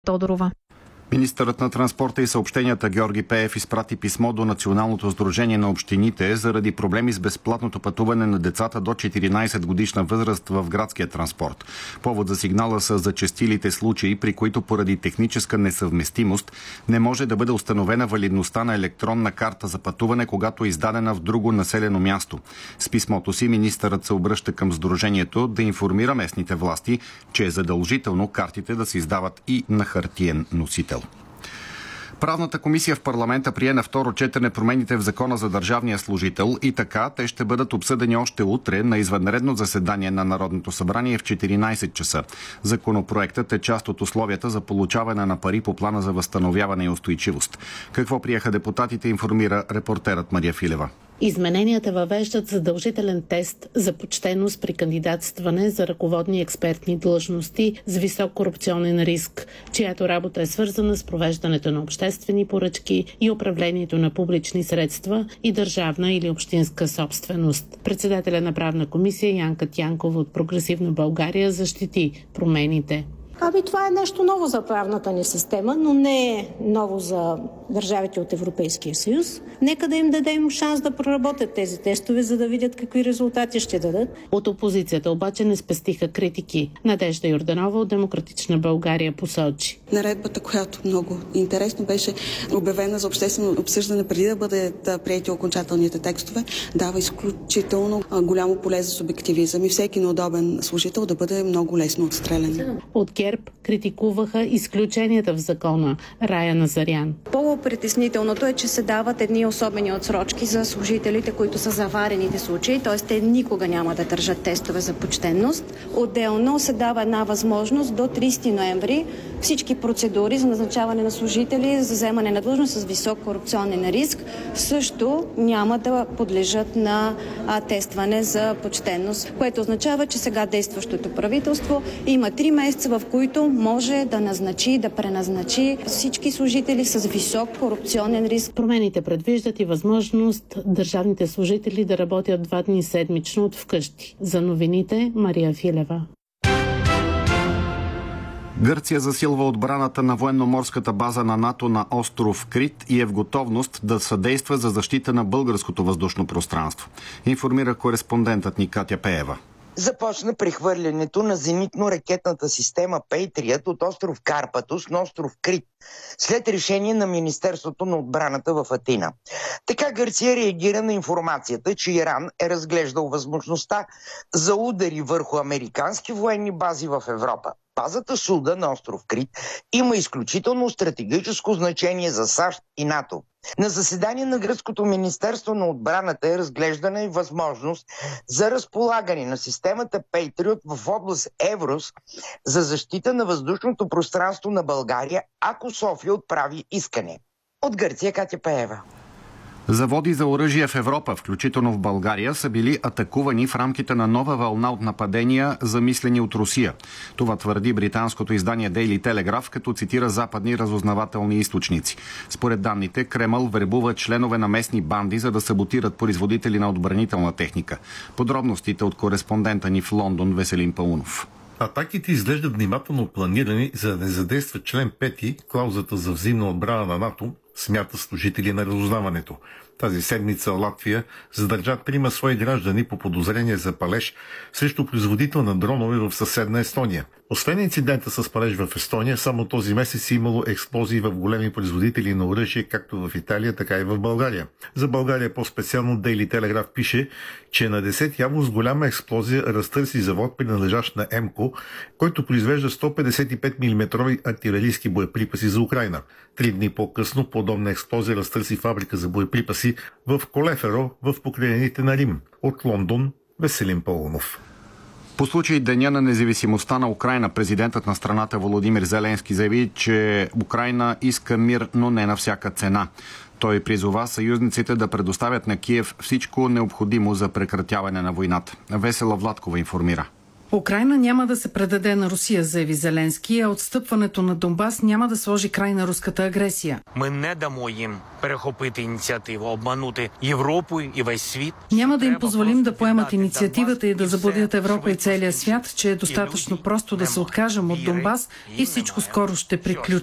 Тодорова. Министърът на транспорта и съобщенията Георги Пеев изпрати писмо до Националното сдружение на общините заради проблеми с безплатното пътуване на децата до 14 годишна възраст в градския транспорт. Повод за сигнала са зачестилите случаи, при които поради техническа несъвместимост не може да бъде установена валидността на електронна карта за пътуване, когато е издадена в друго населено място. С писмото си министърът се обръща към сдружението да информира местните власти, че е задължително картите да се издават и на хартиен носител. Правната комисия в парламента прие на второ четене промените в Закона за държавния служител и така те ще бъдат обсъдени още утре на извънредно заседание на Народното събрание в 14 часа. Законопроектът е част от условията за получаване на пари по плана за възстановяване и устойчивост. Какво приеха депутатите, информира репортерът Мария Филева. Измененията въвеждат задължителен тест за почтеност при кандидатстване за ръководни експертни длъжности с висок корупционен риск, чиято работа е свързана с провеждането на обществени поръчки и управлението на публични средства и държавна или общинска собственост. Председателя на правна комисия Янка Тянкова от Прогресивна България защити промените. Това е нещо ново за правната ни система, но не е ново за държавите от Европейския съюз. Нека да им дадем шанс да проработят тези тестове, за да видят какви резултати ще дадат. От опозицията обаче не спестиха критики. Надежда Йорданова от Демократична България посочи. Наредбата, която много интересно беше обявена за обществено обсъждане преди да бъдат приети окончателните текстове, дава изключително голямо поле за субективизъм и всеки неудобен служител да бъде много лесно отстрелян. От ГЕРБ критикуваха изключенията в закона. Рая Назарян. По-притеснителното е, че се дават едни особени отсрочки за служителите, които са заварените случаи, т.е. те никога няма да държат тестове за почтенност. Отделно се дава една възможност до 30 ноември всички процедури за назначаване на служители за вземане на длъжност с висок корупционен риск също няма да подлежат на тестване за почтенност, което означава, че сега действащото правителство има 3 месеца, в които може да назначи, да преназначи всички служители с висок корупционен риск. Промените предвиждат и възможност държавните служители да работят 2 дни седмично от вкъщи. За новините Мария Филева. Гърция засилва отбраната на военноморската база на НАТО на остров Крит и е в готовност да съдейства за защита на българското въздушно пространство. Информира кореспондентът ни Катя Пеева. Започна прехвърлянето на зенитно-ракетната система Patriot от остров Карпатос на остров Крит, след решение на Министерството на отбраната в Атина. Така Гърция реагира на информацията, че Иран е разглеждал възможността за удари върху американски военни бази в Европа. Базата Суда на остров Крит има изключително стратегическо значение за САЩ и НАТО. На заседание на гръцкото Министерство на отбраната е разглеждана и възможност за разполагане на системата Patriot в област Еврос за защита на въздушното пространство на България, ако София отправи искане. От Гърция Катя Пеева. Заводи за оръжие в Европа, включително в България, са били атакувани в рамките на нова вълна от нападения, замислени от Русия. Това твърди британското издание Daily Telegraph, като цитира западни разузнавателни източници. Според данните, Кремъл вербува членове на местни банди, за да саботират производители на отбранителна техника. Подробностите от кореспондента ни в Лондон Веселин Паунов. Атаките изглеждат внимателно планирани, за да не задейства член 5, клаузата за взаимна отбрана на НАТО, смята служители на разузнаването. Тази седмица Латвия задържа 3 свои граждани по подозрение за палеж срещу производител на дронове в съседна Естония. Освен инцидента с палеж в Естония, само този месец е имало експлозии в големи производители на оръжие, както в Италия, така и в България. За България по-специално Daily Telegraph пише, че на 10 август голяма експлозия разтърси завод, принадлежащ на МКО, който произвежда 155 мм артилерийски боеприпаси за Украйна. 3 дни по-късно подобна експлозия разтърси фабрика за боеприпаси в Колеферо, в покрайнините на Рим. От Лондон Веселин Паунов. По случай Деня на независимостта на Украйна, президентът на страната Володимир Зеленски заяви, че Украйна иска мир, но не на всяка цена. Той призова съюзниците да предоставят на Киев всичко необходимо за прекратяване на войната. Весела Владкова информира. Украйна няма да се предаде на Русия, заяви Зеленски, а отстъпването на Донбас няма да сложи край на руската агресия. Ми не дамо їм перехопити ініціативу, обманути Європу і весь світ. Няма да им позволим да поемат инициативата и да заблудят Европа и целия свят, че е достатъчно просто да се откажем от Донбас и всичко скоро ще приключи.